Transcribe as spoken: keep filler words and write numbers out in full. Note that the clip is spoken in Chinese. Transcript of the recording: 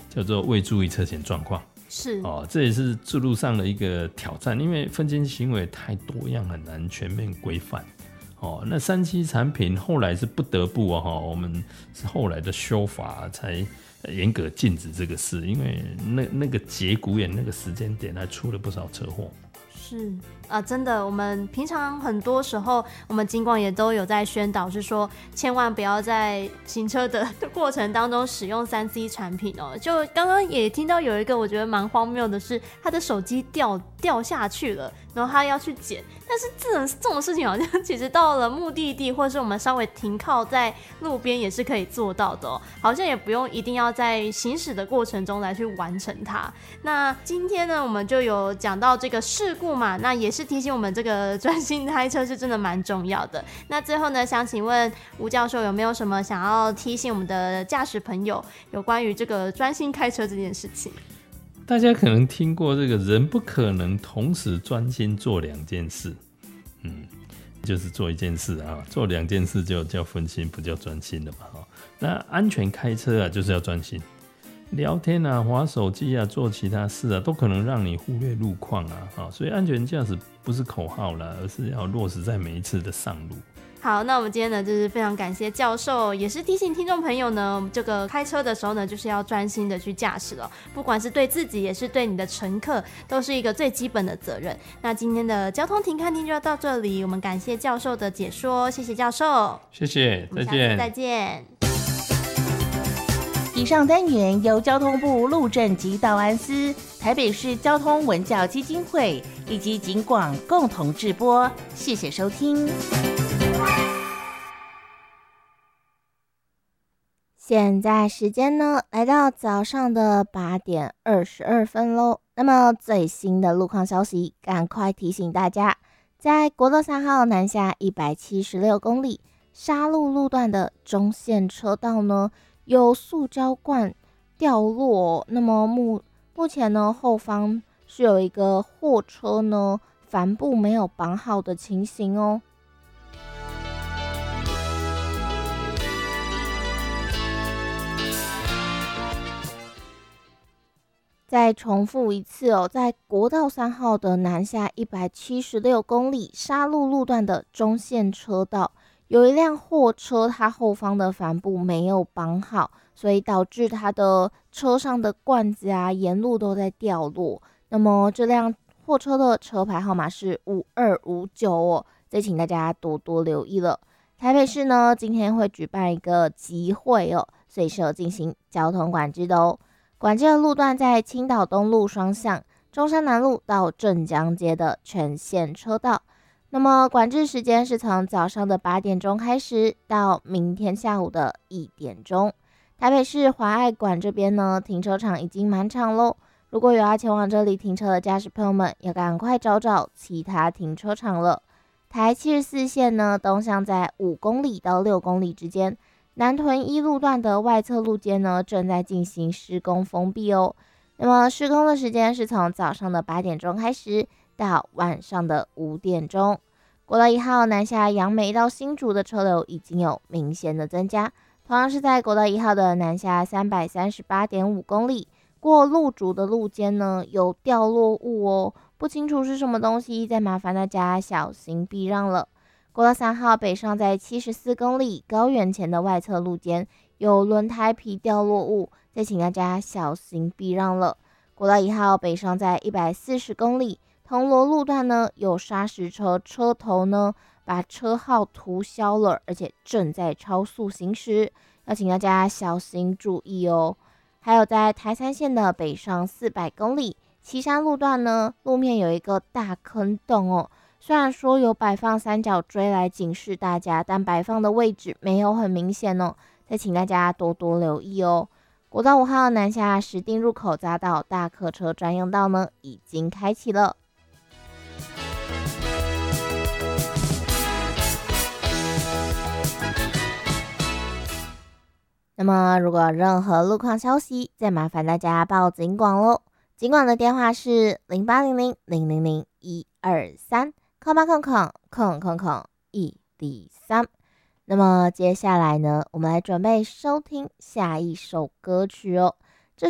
叫做未注意车前状况。 是哦，这也是制度上的一个挑战，因为分金行为太多样，很难全面规范。哦，那三 C 产品后来是不得不哦，我们是后来的修法才严格禁止这个事，因为那那个节骨眼那个时间点还出了不少车祸。 是啊，真的，我们平常很多时候，我们警广也都有在宣导，是说千万不要在行车的过程当中使用三 C 产品哦。就刚刚也听到有一个我觉得蛮荒谬的是，他的手机掉掉下去了，然后他要去捡，但是这种这种事情好像其实到了目的地，或者是我们稍微停靠在路边也是可以做到的哦，好像也不用一定要在行驶的过程中来去完成它。那今天呢，我们就有讲到这个事故嘛，那也是提醒我们这个专心开车是真的蛮重要的。那最后呢，想请问吴教授有没有什么想要提醒我们的驾驶朋友有关于这个专心开车这件事情？ 大家可能听过这个人不可能同时专心做两件事，嗯，就是做一件事啊，做两件事就叫分心，不叫专心了嘛。那安全开车啊，就是要专心。聊天啊、滑手机啊、做其他事啊，都可能让你忽略路况啊。所以安全驾驶不是口号啦，而是要落实在每一次的上路。 好，那我们今天呢，就是非常感谢教授，也是提醒听众朋友呢，我们这个开车的时候呢，就是要专心的去驾驶了，不管是对自己，也是对你的乘客，都是一个最基本的责任。那今天的交通停看听就要到这里，我们感谢教授的解说，谢谢教授， 谢谢，再见， 再见。 以上单元由交通部路政及道安司、台北市交通文教基金会以及警广共同制播，谢谢收听。现在时间呢，来到早上的八点二十二分喽。那么最新的路况消息，赶快提醒大家，在国道三号南下一百七十六公里沙鹿路段的中线车道呢，有塑胶罐掉落，那么目目前呢，后方是有一个货车呢帆布没有绑好的情形哦。再重复一次哦，在国道三号的南下一百七十六公里沙鹿路段的中线车道，有一辆货车，它后方的帆布没有绑好，所以导致它的车上的罐子啊沿路都在掉落。那么这辆货车的车牌号码是五二五九哦，再请大家多多留意了。台北市呢今天会举办一个集会哦，所以是有进行交通管制的哦。管制的路段在青岛东路双向、中山南路到镇江街的全线车道。那么管制时间是从早上的八点钟开始，到明天下午的一点钟。台北市华爱馆这边呢，停车场已经满场喽。如果有要前往这里停车的驾驶朋友们，要赶快找找其他停车场了。台七十四线呢，东向在五公里到六公里之间。南屯一路段的外侧路肩呢，正在进行施工封闭哦。那么施工的时间是从早上的八点钟开始，到晚上的五点钟。国道一号南下杨梅到新竹的车流已经有明显的增加，同样是在国道一号的南下三百三十八点五公里，过路竹的路肩呢有掉落物哦，不清楚是什么东西，再麻烦大家小心避让了。国道三号北上在七十四公里高原前的外侧路肩有轮胎皮掉落物，再请大家小心避让了。国道一号北上在一百四十公里铜锣路段呢，有砂石车车头呢把车号涂销了，而且正在超速行驶，要请大家小心注意哦。还有在台三线的北上四百公里旗山路段呢，路面有一个大坑洞哦。虽然说有摆放三角锥来警示大家，但摆放的位置没有很明显哦，再请大家多多留意哦。国道五号南下石碇入口匝道大客车专用道呢，已经开启了。那么如果有任何路况消息，再麻烦大家报警广咯。警广的电话是零八零零零零零一二三。空八空空空空空一零三。那么接下来呢，我们来准备收听下一首歌曲哦。